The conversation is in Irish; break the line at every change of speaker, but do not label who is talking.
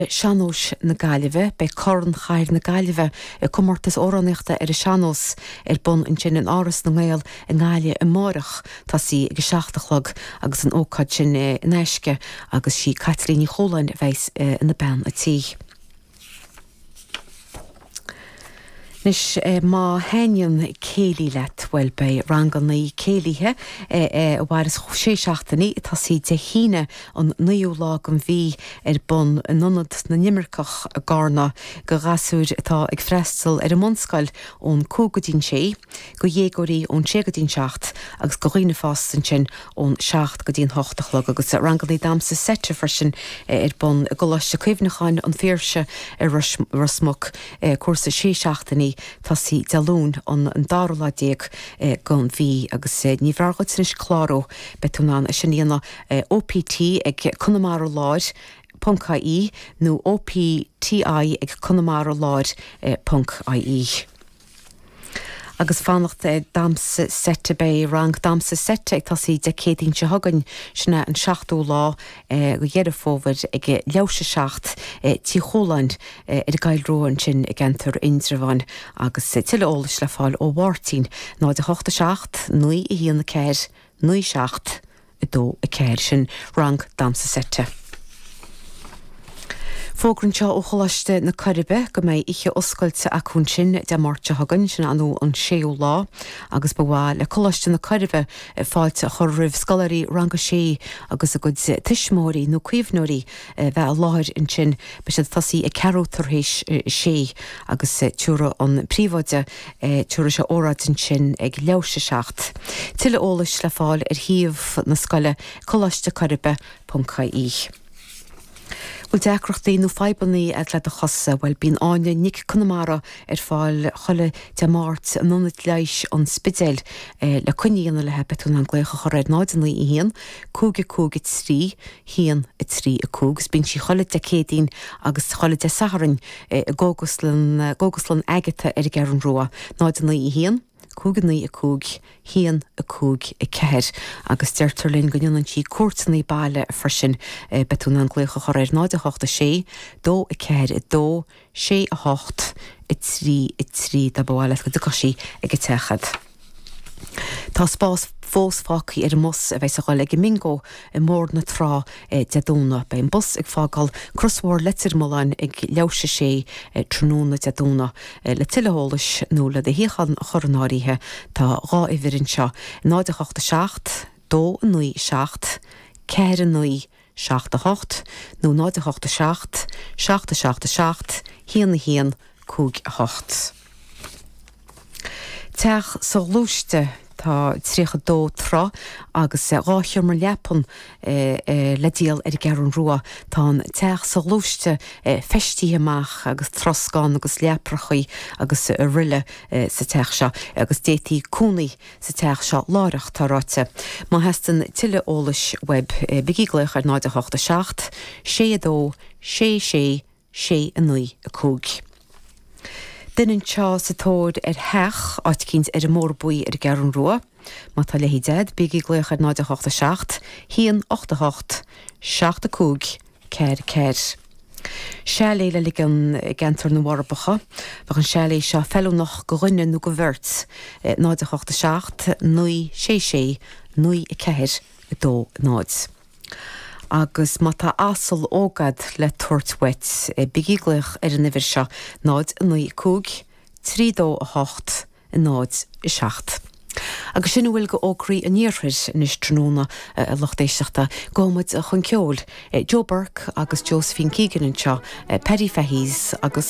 Seanós na Gaillimhe, be corn chair na Gaillimhe cumartas óráníochta ar a seanós bun an sin an áras na ngáil an gáile an mórach tá sí go seachtalog agus an ócáid sin in éisce agus sí Caitríní Cholainn bheits na ben a tí. Nis má hainion céili let wel bei rangannaí céilithe bhharas sé seachtaí tá sí de híine an níú lá an bhí bun nonad na nimmercach a gána go gasúr atá ag freistal ar a monscail ón cógadín sé, go dhégóirí ón ségadín seacht agus go riine fástan sin ón seacht go dtíon hochtachlog agus rangannaí damsa sete farsin bun go leiste cuimhnacháin an féirse ar rasmach cuasa sé seachtaí tá sí dealún an dáróladéag gan bhí agus ní bhhargad sin chláró betúnán a sin íana OPT ag Connemara láir .ie nó OPTI ag Connemara láir.ie. Agus fannacht damsa sete bei rang damsa sete ag tá sí de cédín se hagann sinna an seachtú lá go dhéidir fómhar ag leabhsa seacht tí Cholainn ar gailróin sin ag antar indrabhain agus tileolalas le fáil ó bhharrtín ná de 87 nuí i híana céir nuí seacht i dó a céir sin rang damsa sete. Fógrann seo ó cholaiste na Caribe go méid ihe oscailte acún sin de márte hagann sin anú an séú lá agus bhá le cholaiste na Caribe fáilte chur rih scalarí ranga sé agus a go tiismóirí nó cuimhnóirí bheith a láthir in sin be sé tasí i cerótarthééis sé agus túra an príomhaide túra se órad in sin ag leabhsa seacht. Tileolalas le fáil ar thaobh na scoile cholaiste Caribe.ie. Bhfuil deacrochtaí nó feibannaí ag le a chosa bhfuil bíon áine Nic Connemara ar fáil chola de máirt an nonad leis an spidéil le cuiníanana le hebetún an gléocha choréid náidannaí i hían, cúga trí, hían i trí a cúgus, bín si chola de cédín agus chola de saharann góguslan aigete ar gar an rua náidannaí i hían, cúgannaí a cúg, hían a cúg i ceir agus deirtarlinn go nionann sí cuairteannaí baile a freisin betún an gléocha choréir náide 8 sé, dó i ceir i dó, sé a 8 i trí da bháile go duchasí ag i techad. Tá spás fós fácaí ar mus a bheits a gáil ag mingo i mór na trá deadúna be an bus ag fágáil crosmór letir moláin ag leabhsa sé tróna deadúna le tileolalas nó le de híochan a choranáríthe tá rá i bhirinn seo 987 dó a nuí seacht ceir a nuí 68 nó 987 667 hían na hían cúg a 8. Teach sa lúiste tá trícha dó trá agus ráithir mar leapan le díal ar gar an rua tá teach sa lúiste feistíí amach agus troscán agus leaprachaí agus riile sa teach seo agus détaí cúnaí sa teach seo láireach táráte. Má heastan tileolalas web bigíglaich ar 987 sé a dó sé a nuí a cúg. Dunnen seo sa tóid ar heach áit cíns ar a mórbúí ar gar an rua, má tá lehí dead bígí gléoch ar 987 hían 88 seacht a cúg ceir. Sealéile le gentar na warbacha, bach an sealé seo fellúnach go rinne nó go bhirt 987 nuí sé nuí i ceir i dó náid. Agus má tá asal ógad le tuairtwet bigíglaich ar an nifir seo náid a nuí cúg, trí dó a 8 i náid i 7. Agus sin bhfuil go ócraí a níorthir inis tróna a lochtéisteachta gómad a chun ceol. Joe Burke agus Josephine Keegan an seo Paddy Fahís agus